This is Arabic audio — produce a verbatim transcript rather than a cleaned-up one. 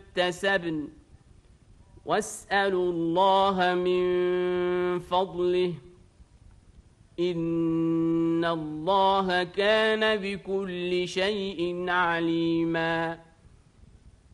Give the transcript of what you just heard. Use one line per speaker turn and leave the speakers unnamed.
اكتسبن واسألوا الله من فضله إن الله كان بكل شيء عليما